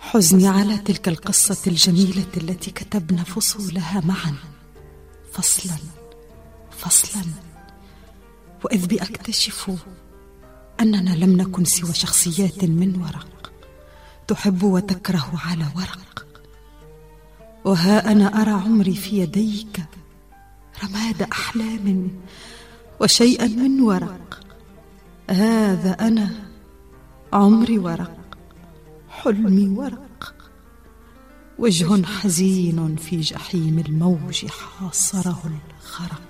حزني على تلك القصة الجميلة التي كتبنا فصولها معا فصلا فصلا، وإذ بي أكتشف أننا لم نكن سوى شخصيات من ورق تحب وتكره على ورق. وها أنا أرى عمري في يديك رماد أحلام وشيئا من ورق. هذا أنا عمري ورق، حلمي ورق، وجه حزين في جحيم الموج حاصره الخرق.